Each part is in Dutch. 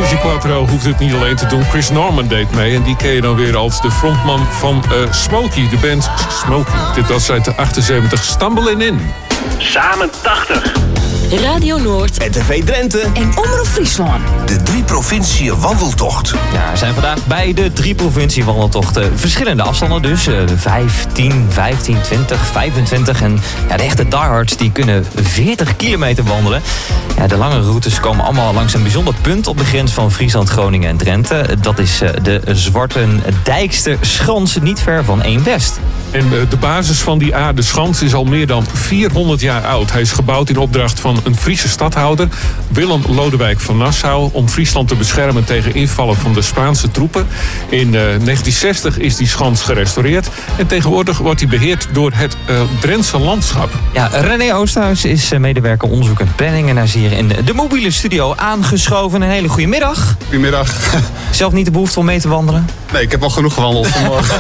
Suzy Quatro hoeft het niet alleen te doen. Chris Norman deed mee. En die ken je dan weer als de frontman van Smokey. De band Smokey. Dit was uit de 78. Stumbling In. Samen 80. Radio Noord. RTV Drenthe. En Omroep Friesland. De 3 provincie wandeltocht. Ja, er zijn vandaag bij de 3 provincie wandeltochten verschillende afstanden dus. 5, 10, 15, 20, 25. En ja, de echte diehards die kunnen 40 kilometer wandelen. Ja, de lange routes komen allemaal langs een bijzonder punt op de grens van Friesland, Groningen en Drenthe. Dat is de Zwartendijkster Schans, niet ver van Eemwest. En de basis van die de Schans is al meer dan 400 jaar oud. Hij is gebouwd in opdracht van een Friese stadhouder, Willem Lodewijk van Nassau, om Friesland te beschermen tegen invallen van de Spaanse troepen. In 1960 is die schans gerestaureerd en tegenwoordig wordt hij beheerd door het Drentse landschap. Ja, René Oosterhuis is medewerker onderzoek en planning en hij is hier in de mobiele studio aangeschoven. Een hele goede middag. Goedemiddag. Zelf niet de behoefte om mee te wandelen? Nee, ik heb al genoeg gewandeld vanmorgen.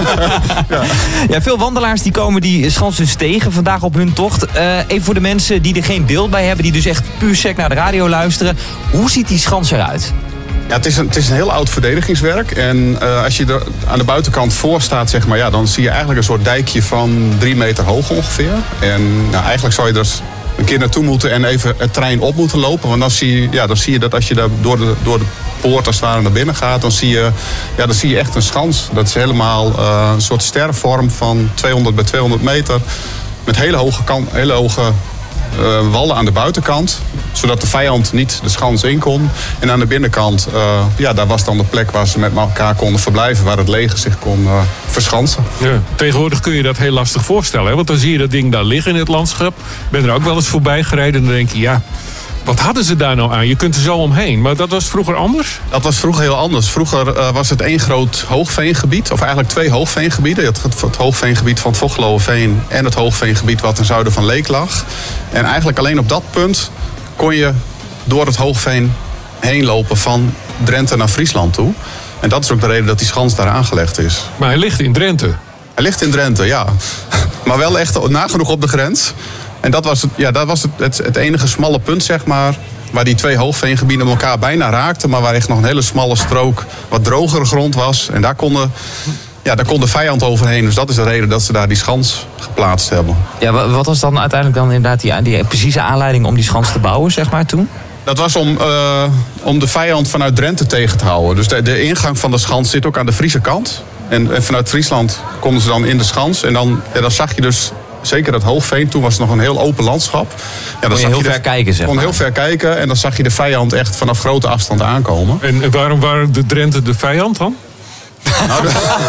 Ja, veel wandelaars die komen die schans dus tegen vandaag op hun tocht. Even voor de mensen die er geen beeld bij hebben, die dus echt puur sec naar de radio luisteren. Hoe ziet die schans eruit? Ja, het is een heel oud verdedigingswerk. En als je er aan de buitenkant voor staat, zeg maar, ja, dan zie je eigenlijk een soort dijkje van 3 meter hoog ongeveer. En nou, eigenlijk zou je er een keer naartoe moeten en even het terrein op moeten lopen. Want dan zie je dat als je daar door de poort als het ware naar binnen gaat, dan zie je echt een schans. Dat is helemaal een soort stervorm van 200 bij 200 meter. Met hele hoge wallen aan de buitenkant, zodat de vijand niet de schans in kon. En aan de binnenkant, daar was dan de plek waar ze met elkaar konden verblijven, waar het leger zich kon verschansen. Ja, tegenwoordig kun je dat heel lastig voorstellen, hè? Want dan zie je dat ding daar liggen in het landschap. Ik ben er ook wel eens voorbij gereden en dan denk je, ja, wat hadden ze daar nou aan? Je kunt er zo omheen, maar dat was vroeger anders? Dat was vroeger heel anders. Vroeger was het 1 groot hoogveengebied, of eigenlijk 2 hoogveengebieden. Je had het hoogveengebied van het Vogeloeveen en het hoogveengebied wat ten zuiden van Leek lag. En eigenlijk alleen op dat punt kon je door het hoogveen heen lopen van Drenthe naar Friesland toe. En dat is ook de reden dat die schans daar aangelegd is. Maar hij ligt in Drenthe? Hij ligt in Drenthe, ja. Maar wel echt nagenoeg op de grens. En dat was het enige smalle punt, zeg maar, waar die 2 hoogveengebieden elkaar bijna raakten, maar waar echt nog een hele smalle strook wat drogere grond was. En daar kon de vijand overheen. Dus dat is de reden dat ze daar die schans geplaatst hebben. Ja, wat was dan uiteindelijk dan inderdaad die precieze aanleiding om die schans te bouwen, zeg maar, toen? Dat was om de vijand vanuit Drenthe tegen te houden. Dus de ingang van de schans zit ook aan de Friese kant. En vanuit Friesland konden ze dan in de schans. En dan zag je dus zeker dat hoogveen, toen was het nog een heel open landschap. Ja, dan kon je heel ver kijken, zeg maar. Kon heel ver kijken en dan zag je de vijand echt vanaf grote afstand aankomen. En waarom waren de Drenthe de vijand dan? Nou,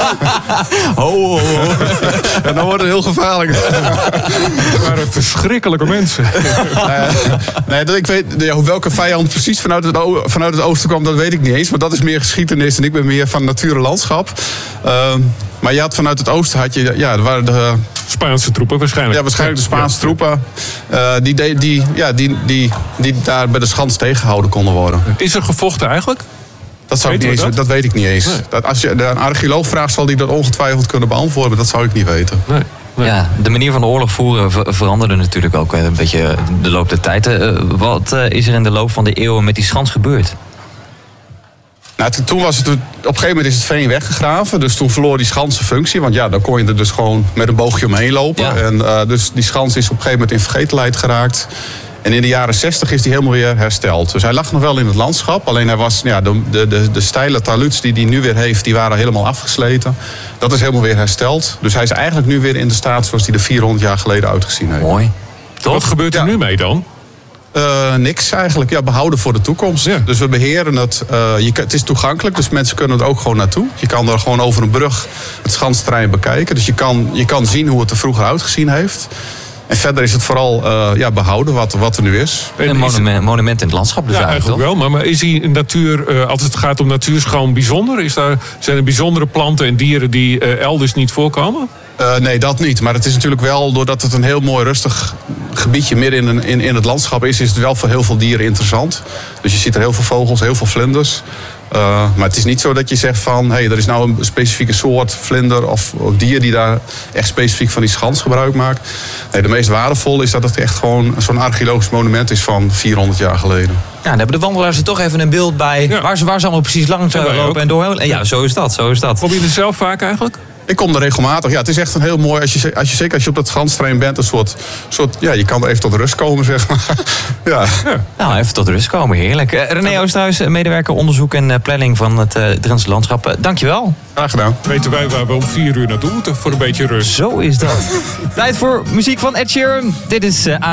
En dan wordt het heel gevaarlijk. Het waren verschrikkelijke mensen. Ik weet, welke vijand precies vanuit het oosten kwam, dat weet ik niet eens. Maar dat is meer geschiedenis en ik ben meer van natuur en landschap. Maar je had vanuit het oosten, er waren de Spaanse troepen waarschijnlijk. Ja, waarschijnlijk de Spaanse troepen die daar bij de schans tegengehouden konden worden. Is er gevochten eigenlijk? Dat weet ik niet eens. Nee. Als je een archeoloog vraagt, zal die dat ongetwijfeld kunnen beantwoorden. Dat zou ik niet weten. Nee. Ja, de manier van de oorlog voeren veranderde natuurlijk ook een beetje de loop der tijd. Wat is er in de loop van de eeuwen met die schans gebeurd? Nou, toen was het, op een gegeven moment is het veen weggegraven. Dus toen verloor die schans zijn functie. Want dan kon je er dus gewoon met een boogje omheen lopen. Ja. En dus die schans is op een gegeven moment in vergetelheid geraakt. En in de jaren 60 is die helemaal weer hersteld. Dus hij lag nog wel in het landschap. Alleen hij was, de steile taluds die hij nu weer heeft, die waren helemaal afgesleten. Dat is helemaal weer hersteld. Dus hij is eigenlijk nu weer in de staat zoals hij er 400 jaar geleden uitgezien heeft. Mooi. Wat gebeurt er nu mee dan? Niks eigenlijk. Ja, behouden voor de toekomst. Ja. Dus we beheren het. Het is toegankelijk, dus mensen kunnen er ook gewoon naartoe. Je kan er gewoon over een brug het schansterrein bekijken. Dus je kan zien hoe het er vroeger uitgezien heeft. En verder is het vooral behouden wat er nu is. Een monument in het landschap dus eigenlijk wel. Maar is die natuur, als het gaat om natuur, gewoon bijzonder? Zijn er bijzondere planten en dieren die elders niet voorkomen? Nee, dat niet. Maar het is natuurlijk wel, doordat het een heel mooi rustig gebiedje midden in het landschap is het wel voor heel veel dieren interessant. Dus je ziet er heel veel vogels, heel veel vlinders. Maar het is niet zo dat je zegt van... er is nou een specifieke soort vlinder of dier... die daar echt specifiek van die schans gebruik maakt. Nee, de meest waardevolle is dat het echt gewoon zo'n archeologisch monument is van 400 jaar geleden. Ja, dan hebben de wandelaars er toch even een beeld bij... Ja. waar ze allemaal precies langs lopen en doorheen. En ja, zo is dat. Kom je er zelf vaak eigenlijk? Ik kom er regelmatig. Ja, het is echt een heel mooi... Zeker als je op dat gansterrein bent, een soort... Ja, je kan er even tot rust komen, zeg maar. Ja. Nou, even tot rust komen, heerlijk. René Oosterhuis, medewerker onderzoek en planning van het Drentse Landschap. Dankjewel. Graag gedaan. Weten wij waar we om 4 uur naartoe moeten voor een beetje rust. Zo is dat. Tijd voor muziek van Ed Sheeran. Dit is